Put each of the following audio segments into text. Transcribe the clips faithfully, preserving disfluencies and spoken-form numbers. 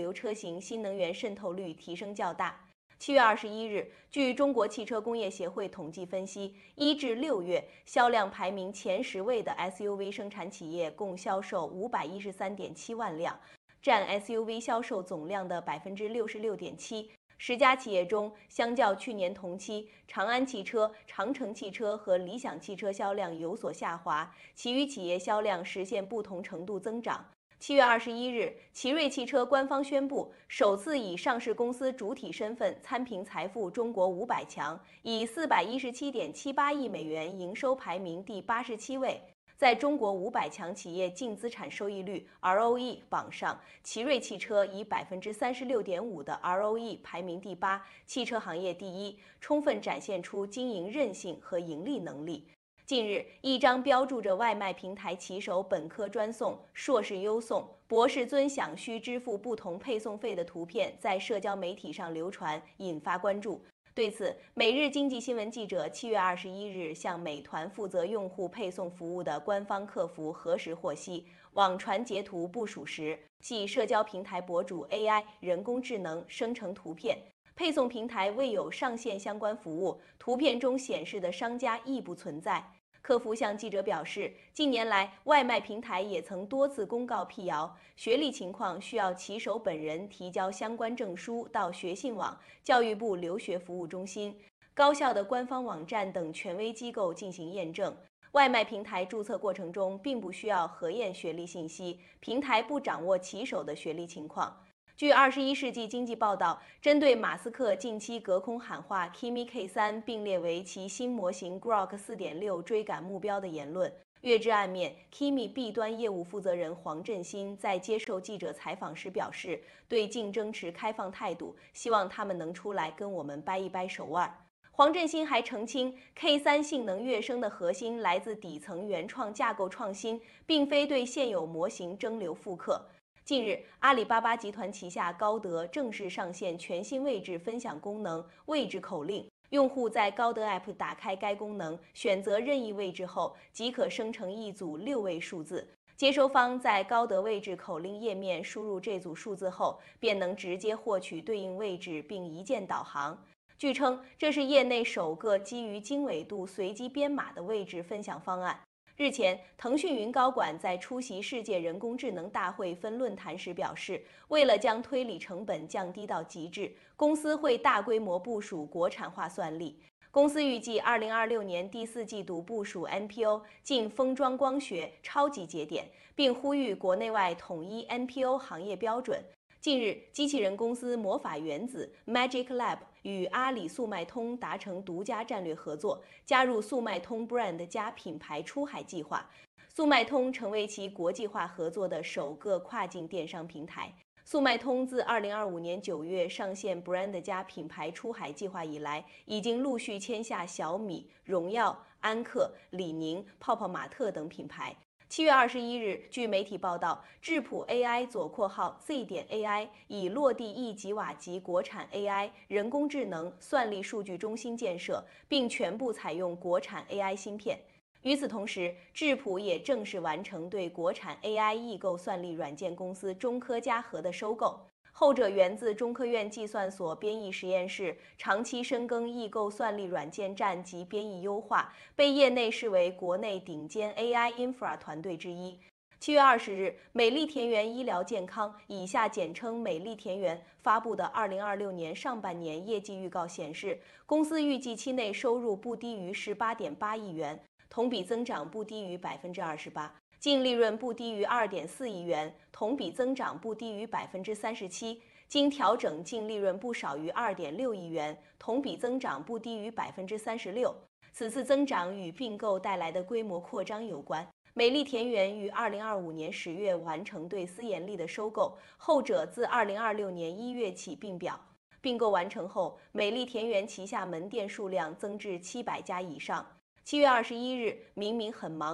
流车型新能源渗透率提升较大。七月二十一日，据中国汽车工业协会统计分析，一至六月销量排名前十位的 S U V 生产企业共销售五百一十三点七万辆，占 S U V 销售总量的百分之六十六点七。十家企业中，相较去年同期，长安汽车、长城汽车和理想汽车销量有所下滑，其余企业销量实现不同程度增长。七月二十一日，奇瑞汽车官方宣布，首次以上市公司主体身份参评财富中国五百强，以四百一十七点七八亿美元营收排名第八十七位。在中国五百强企业净资产收益率 R O E 榜上，奇瑞汽车以百分之三十六点五的 R O E 排名第八，汽车行业第一，充分展现出经营韧性和盈利能力。近日，一张标注着外卖平台骑手本科专送、硕士优送、博士尊享需支付不同配送费的图片在社交媒体上流传，引发关注。对此，每日经济新闻记者七月二十一日向美团负责用户配送服务的官方客服核实获悉，网传截图不属实，系社交平台博主 A I 人工智能生成图片。配送平台未有上线相关服务，图片中显示的商家亦不存在。客服向记者表示，近年来外卖平台也曾多次公告辟谣，学历情况需要骑手本人提交相关证书到学信网、教育部留学服务中心、高校的官方网站等权威机构进行验证。外卖平台注册过程中并不需要核验学历信息，平台不掌握骑手的学历情况。据二十一世纪经济报道，针对马斯克近期隔空喊话 Kimi K 三 并列为其新模型 Grok 四点六 追赶目标的言论，月之暗面 ，Kimi B 端业务负责人黄振新在接受记者采访时表示，对竞争持开放态度，希望他们能出来跟我们掰一掰手腕。黄振新还澄清 ，K 三 性能跃升的核心来自底层原创架构创新，并非对现有模型蒸馏复刻。近日，阿里巴巴集团旗下高德正式上线全新位置分享功能“位置口令”。用户在高德 App 打开该功能，选择任意位置后，即可生成一组六位数字。接收方在高德位置口令页面输入这组数字后，便能直接获取对应位置，并一键导航。据称，这是业内首个基于经纬度随机编码的位置分享方案。日前，腾讯云高管在出席世界人工智能大会分论坛时表示，为了将推理成本降低到极致，公司会大规模部署国产化算力。公司预计二零二六年第四季度部署 N P O 进封装光学超级节点，并呼吁国内外统一 N P O 行业标准。近日，机器人公司魔法原子 Magic Lab 与阿里速卖通达成独家战略合作，加入速卖通 Brand 加品牌出海计划。速卖通成为其国际化合作的首个跨境电商平台。速卖通自二零二五年九月上线 Brand 加品牌出海计划以来，已经陆续签下小米、荣耀、安克、李宁、泡泡玛特等品牌。七月二十一日，据媒体报道，智谱 A I 左括号 Z 点 A I 已落地一吉瓦级国产 A I 人工智能算力数据中心建设，并全部采用国产 A I 芯片。与此同时，智谱也正式完成对国产 A I 异构算力软件公司中科嘉禾的收购。后者源自中科院计算所编译实验室，长期深耕异构算力软件站及编译优化，被业内视为国内顶尖 A I infra 团队之一。七月二十日，美丽田园医疗健康（以下简称美丽田园）发布的二零二六年上半年业绩预告显示，公司预计期内收入不低于十八点八亿元，同比增长不低于百分之二十八。净利润不低于 二点四亿元，同比增长不低于 百分之三十七， 经调整净利润不少于 二点六亿元，同比增长不低于 百分之三十六。此次增长与并购带来的规模扩张有关。美丽田园于二零二五年十月完成对思妍丽的收购，后者自二零二六年一月起并表。并购完成后，美丽田园旗下门店数量增至七百家以上。七月二十一日，明明很忙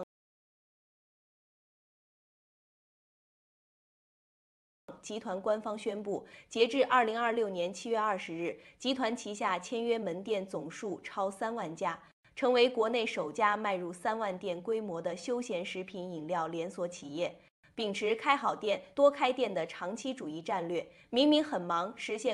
集团官方宣布，截至二零二六年七月二十日，集团旗下签约门店总数超三万家，成为国内首家迈入三万店规模的休闲食品饮料连锁企业。 秉持开好店、多开店的长期主义战略，明明很忙，实现